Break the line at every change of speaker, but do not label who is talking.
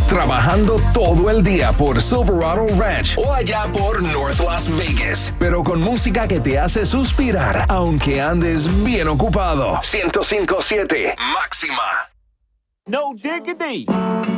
trabajando todo el día por Silverado Ranch o allá por North Las Vegas, pero con música que te hace suspirar aunque andes bien ocupado. 105.7 Máxima.
No diggity.